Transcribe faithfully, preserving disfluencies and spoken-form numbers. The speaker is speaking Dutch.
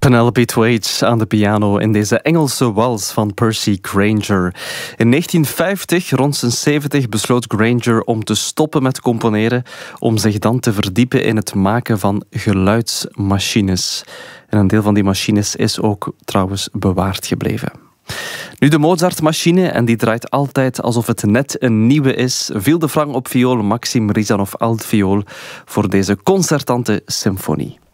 Penelope Thwaites aan de piano in deze Engelse wals van Percy Grainger. In negentien vijftig, rond zijn zeventig, besloot Grainger om te stoppen met componeren, om zich dan te verdiepen in het maken van geluidsmachines. En een deel van die machines is ook trouwens bewaard gebleven. Nu de Mozart-machine, en die draait altijd alsof het net een nieuwe is, viel de Frank op viool, Maxim Rizanov altviool voor deze concertante symfonie.